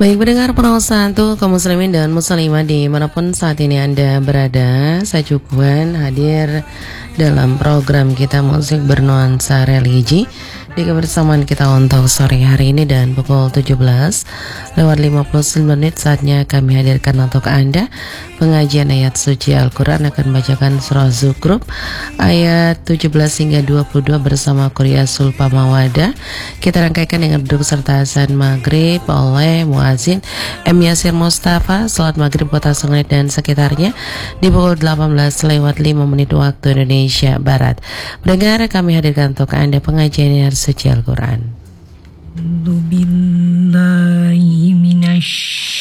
Baik pendengar Pro1 kaum muslimin dan muslimah dimanapun saat ini Anda berada, saya Cukuan hadir dalam program kita Musik Bernuansa Religi di kebersamaan kita untuk sore hari ini dan pukul 17:59 saatnya kami hadirkan untuk Anda pengajian ayat suci Al-Quran. Akan bacakan surah Zukhruf ayat 17 hingga 22 bersama Kuria Sulpa Mawada. Kita rangkaikan dengan duduk serta azan maghrib oleh muazin M. Yasir Mustafa. Salat maghrib kota Sengit dan sekitarnya di pukul 18:05 waktu Indonesia Barat. Pendengar, kami hadirkan untuk Anda pengajian ayat suci Al-Quran. A'udzu billahi minasy